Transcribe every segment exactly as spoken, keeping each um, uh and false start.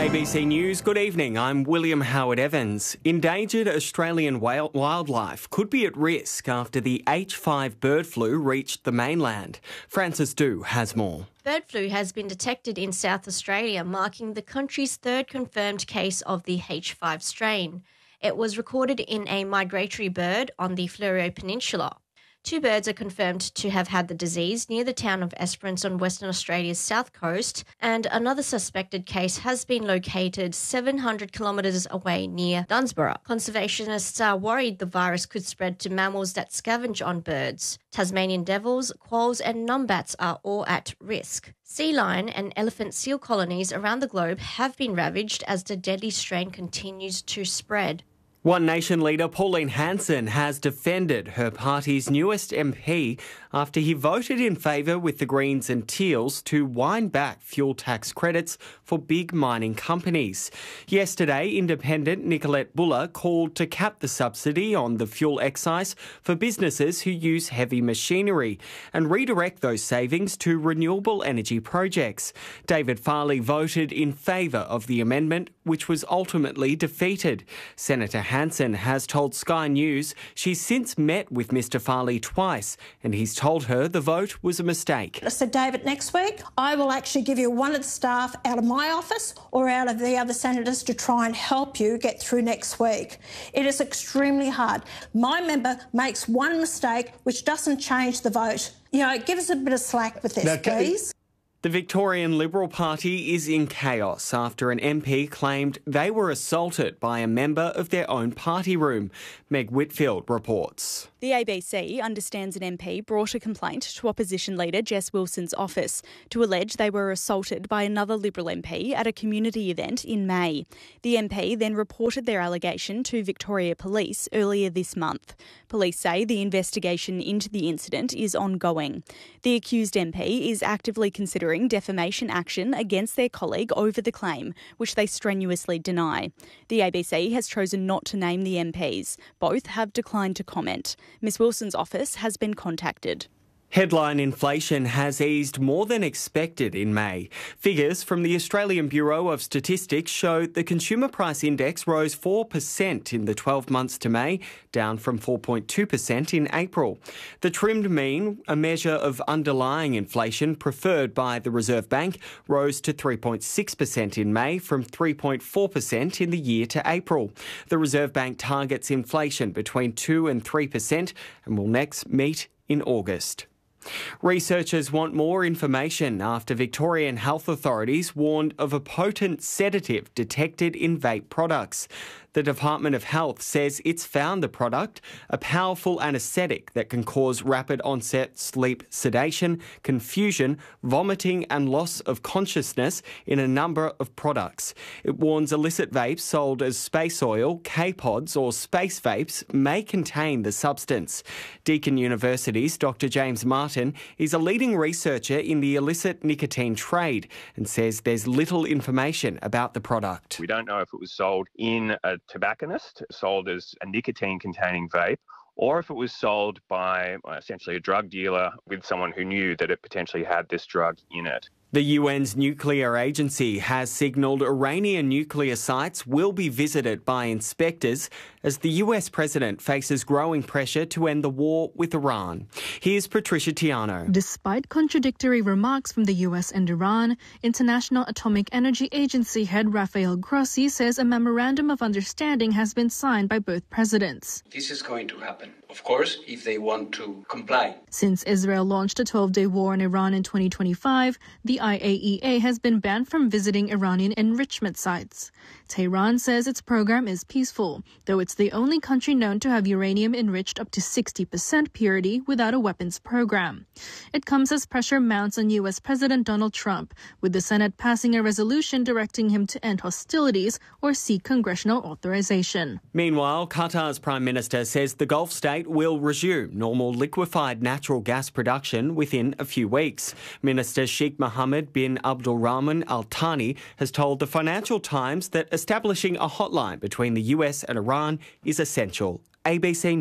A B C News, good evening. I'm William Howard Evans. Endangered Australian whale- wildlife could be at risk after the H five bird flu reached the mainland. Francis Du has more. Bird flu has been detected in South Australia, marking the country's third confirmed case of the H five strain. It was recorded in a migratory bird on the Fleurieu Peninsula. Two birds are confirmed to have had the disease near the town of Esperance on Western Australia's south coast, and another suspected case has been located seven hundred kilometres away near Dunsborough. Conservationists are worried the virus could spread to mammals that scavenge on birds. Tasmanian devils, quolls and numbats are all at risk. Sea lion and elephant seal colonies around the globe have been ravaged as the deadly strain continues to spread. One Nation leader Pauline Hanson has defended her party's newest M P after he voted in favour with the Greens and Teals to wind back fuel tax credits for big mining companies. Yesterday, Independent Nicolette Buller called to cap the subsidy on the fuel excise for businesses who use heavy machinery and redirect those savings to renewable energy projects. David Farley voted in favour of the amendment, which was ultimately defeated. Senator Hanson has told Sky News she's since met with Mr Farley twice and he's told her the vote was a mistake. I said, David, next week I will actually give you one of the staff out of my office or out of the other senators to try and help you get through next week. It is extremely hard. My member makes one mistake which doesn't change the vote. You know, give us a bit of slack with this, now, please. The Victorian Liberal Party is in chaos after an M P claimed they were assaulted by a member of their own party room. Meg Whitfield reports. The A B C understands an M P brought a complaint to opposition leader Jess Wilson's office to allege they were assaulted by another Liberal M P at a community event in May. The M P then reported their allegation to Victoria Police earlier this month. Police say the investigation into the incident is ongoing. The accused M P is actively considering defamation action against their colleague over the claim, which they strenuously deny. The A B C has chosen not to name the M Ps. Both have declined to comment. Miss Wilson's office has been contacted. Headline inflation has eased more than expected in May. Figures from the Australian Bureau of Statistics show the Consumer Price Index rose four percent in the twelve months to May, down from four point two percent in April. The trimmed mean, a measure of underlying inflation preferred by the Reserve Bank, rose to three point six percent in May from three point four percent in the year to April. The Reserve Bank targets inflation between two and three percent and will next meet in August. Researchers want more information after Victorian health authorities warned of a potent sedative detected in vape products. The Department of Health says it's found the product, a powerful anaesthetic that can cause rapid onset sleep sedation, confusion, vomiting and loss of consciousness in a number of products. It warns illicit vapes sold as space oil, K-pods or space vapes may contain the substance. Deakin University's Doctor James Martin is a leading researcher in the illicit nicotine trade and says there's little information about the product. We don't know if it was sold in a tobacconist, sold as a nicotine-containing vape, or if it was sold by well, essentially a drug dealer with someone who knew that it potentially had this drug in it. The U N's nuclear agency has signalled Iranian nuclear sites will be visited by inspectors as the U S president faces growing pressure to end the war with Iran. Here's Patricia Tiano. Despite contradictory remarks from the U S and Iran, International Atomic Energy Agency head Rafael Grossi says a memorandum of understanding has been signed by both presidents. This is going to happen, of course, if they want to comply. Since Israel launched a twelve-day war on Iran in twenty twenty-five, the I A E A has been banned from visiting Iranian enrichment sites. Tehran says its program is peaceful, though it's the only country known to have uranium enriched up to sixty percent purity without a weapons program. It comes as pressure mounts on U S President Donald Trump, with the Senate passing a resolution directing him to end hostilities or seek congressional authorization. Meanwhile, Qatar's Prime Minister says the Gulf state will resume normal liquefied natural gas production within a few weeks. Minister Sheikh Mohammed bin Abdulrahman Al Thani has told the Financial Times that establishing a hotline between the U S and Iran is essential. A B C.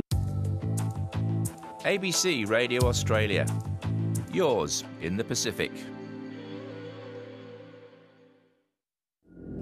A B C Radio Australia. Yours in the Pacific.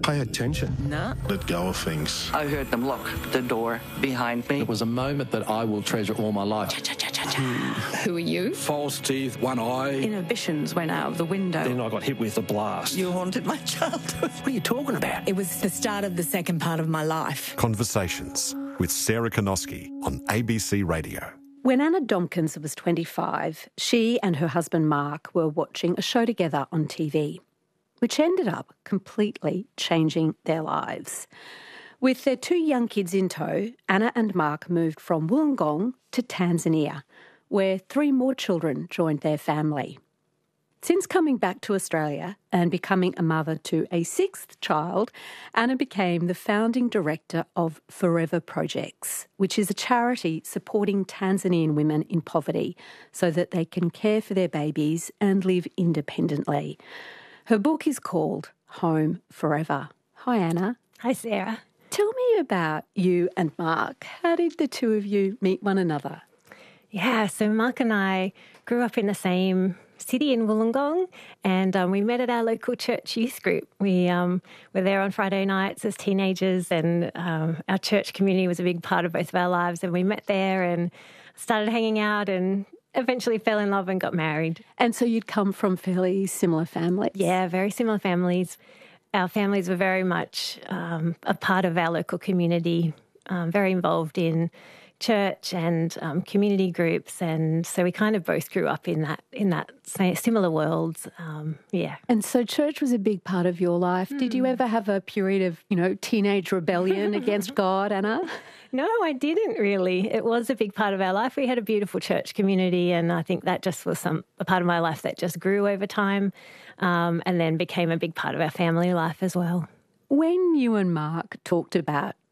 Pay attention. No. Let go of things. I heard them lock the door behind me. It was a moment that I will treasure all my life. Who are you? False teeth, one eye. Inhibitions went out of the window. Then I got hit with a blast. You haunted my childhood. What are you talking about? It was the start of the second part of my life. Conversations with Sarah Konoski on A B C Radio. When Anna Domkins was twenty-five, she and her husband Mark were watching a show together on T V, which ended up completely changing their lives. With their two young kids in tow, Anna and Mark moved from Wollongong to Tanzania, where three more children joined their family. Since coming back to Australia and becoming a mother to a sixth child, Anna became the founding director of Forever Projects, which is a charity supporting Tanzanian women in poverty so that they can care for their babies and live independently. Her book is called Home Forever. Hi, Anna. Hi, Sarah. Tell me about you and Mark. How did the two of you meet one another? Yeah, so Mark and I grew up in the same city in Wollongong, and um, we met at our local church youth group. We um, were there on Friday nights as teenagers, and um, our church community was a big part of both of our lives, and we met there and started hanging out and eventually fell in love and got married. And so you'd come from fairly similar families? Yeah, very similar families. Our families were very much um, a part of our local community, um, very involved in church and um, community groups, and so we kind of both grew up in that in that similar worlds. Um, yeah. And so church was a big part of your life. Mm. Did you ever have a period of, you know, teenage rebellion against God, Anna? No, I didn't really. It was a big part of our life. We had a beautiful church community, and I think that just was some a part of my life that just grew over time, um, and then became a big part of our family life as well. When you and Mark talked about